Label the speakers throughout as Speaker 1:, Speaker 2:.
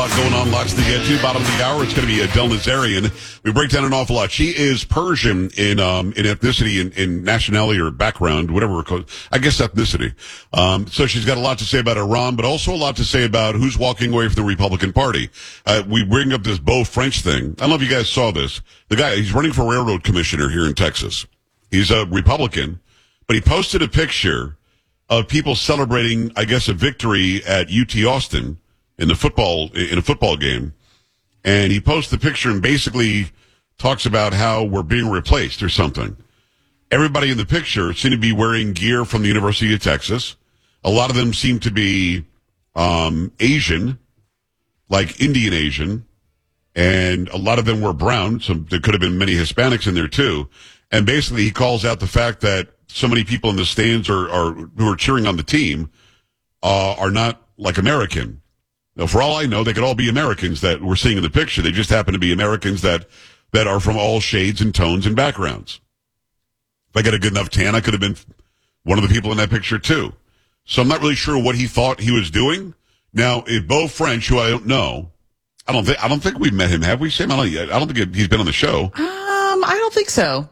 Speaker 1: lot going on, lots to get to. Bottom of the hour, it's going to be Del Nazarian. We break down an awful lot. She is Persian in ethnicity, in nationality or background, whatever we're called. I guess ethnicity. So she's got a lot to say about Iran, but also a lot to say about who's walking away from the Republican Party. We bring up this Beau French thing. I don't know if you guys saw this. The guy, he's running for railroad commissioner here in Texas. He's a Republican, but he posted a picture of people celebrating, I guess, a victory at UT Austin in a football game. And he posts the picture and basically talks about how we're being replaced or something. Everybody in the picture seem to be wearing gear from the University of Texas. A lot of them seem to be Asian, like Indian Asian, and a lot of them were brown. So there could have been many Hispanics in there too. And basically he calls out the fact that so many people in the stands who are cheering on the team are not like American. Now, for all I know, they could all be Americans that we're seeing in the picture. They just happen to be Americans that are from all shades and tones and backgrounds. If I got a good enough tan, I could have been one of the people in that picture too. So I'm not really sure what he thought he was doing. Now, if Beau French, who I don't know, I don't think we've met him, have we, Sam? I don't think he's been on the show.
Speaker 2: I don't think so.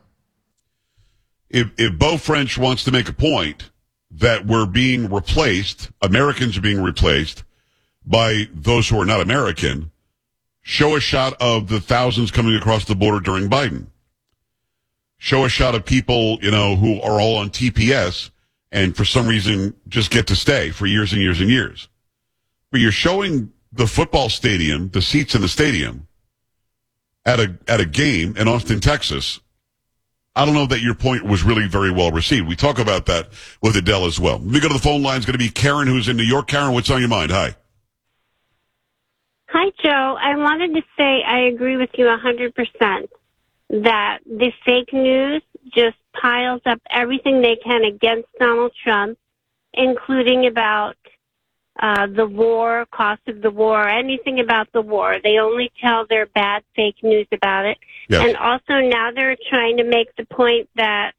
Speaker 1: If Beau French wants to make a point that we're being replaced, Americans are being replaced by those who are not American, show a shot of the thousands coming across the border during Biden. Show a shot of people, who are all on TPS and for some reason just get to stay for years and years and years. But you're showing the football stadium, the seats in the stadium at a game in Austin, Texas. I don't know that your point was really very well received. We talk about that with Adele as well. Let me go to the phone line. It's going to be Karen, who's in New York. Karen, what's on your mind? Hi.
Speaker 3: Hi, Joe. I wanted to say I agree with you 100% that the fake news just piles up everything they can against Donald Trump, including about the war, cost of the war, anything about the war. They only tell their bad fake news about it.
Speaker 1: Yes.
Speaker 3: And also now they're trying to make the point that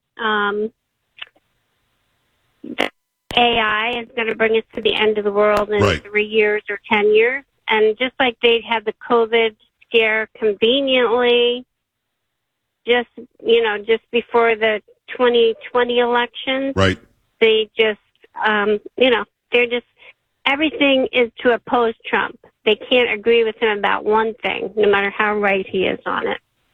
Speaker 3: that AI is going to bring us to the end of the world in 3 years or 10 years. And just like they had the COVID scare conveniently, just before the 2020 elections,
Speaker 1: right?
Speaker 3: They just, they're just, everything is to oppose Trump. They can't agree with him about one thing, no matter how right he is on it.